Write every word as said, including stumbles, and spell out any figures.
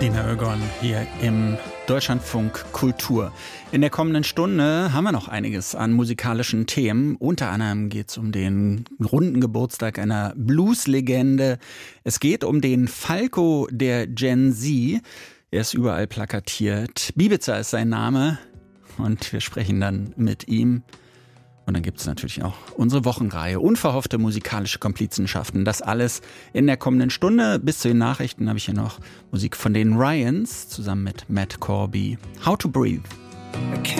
Dina Ögon hier im Deutschlandfunk Kultur. In der kommenden Stunde haben wir noch einiges an musikalischen Themen. Unter anderem geht es um den runden Geburtstag einer Blues-Legende. Es geht um den Falco der Gen Z. Er ist überall plakatiert. Bibiza ist sein Name und wir sprechen dann mit ihm. Und dann gibt es natürlich auch unsere Wochenreihe Unverhoffte musikalische Komplizenschaften. Das alles in der kommenden Stunde. Bis zu den Nachrichten habe ich hier noch Musik von den Ryans zusammen mit Matt Corby. How to Breathe.